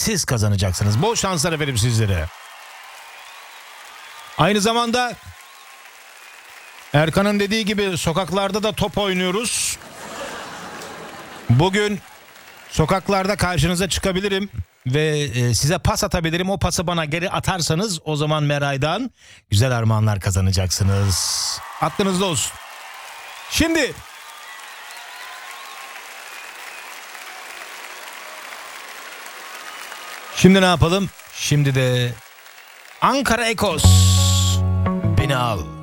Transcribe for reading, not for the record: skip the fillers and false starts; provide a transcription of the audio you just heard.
siz kazanacaksınız. Bol şanslar efendim sizlere. Aynı zamanda Erkan'ın dediği gibi sokaklarda da top oynuyoruz. Bugün sokaklarda karşınıza çıkabilirim ve size pas atabilirim. O pası bana geri atarsanız o zaman Meray'dan güzel armağanlar kazanacaksınız. Aklınızda olsun. Şimdi ne yapalım? Şimdi de Ankara Ekos, beni al.